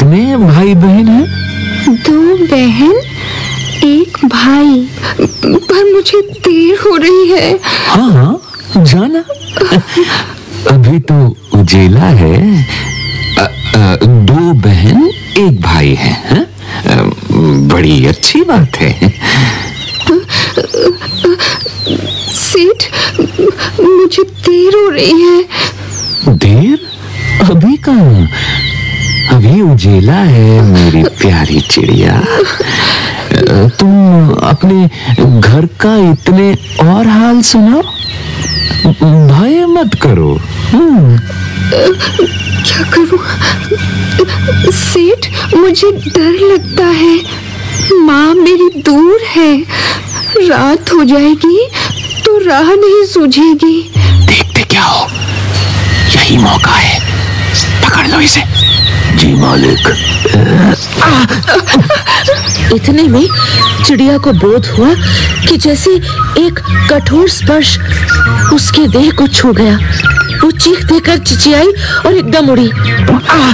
कितने भाई बहन हैं? 2 बहन, 1 भाई। पर मुझे देर हो रही है। हाँ, जाना। अभी तो उजेला है। 2 बहन 1 भाई है। बड़ी अच्छी बात है। सेठ, मुझे देर हो रही है। देर? अभी कहाँ? अभी उजेला है मेरी प्यारी चिड़िया। तुम अपने घर का इतने और हाल सुनाओ। भय मत करो। क्या करूं? सेठ, मुझे डर लगता है। माँ मेरी दूर है। रात हो जाएगी तो राह नहीं सूझेगी। देखते क्या हो, यही मौका है, पकड़ लो इसे। जी मालिक। इतने में चिड़िया को बोध हुआ कि जैसे एक कठोर स्पर्श उसके देह को छू गया। वो चीख देकर चिचियाई और एकदम उड़ी।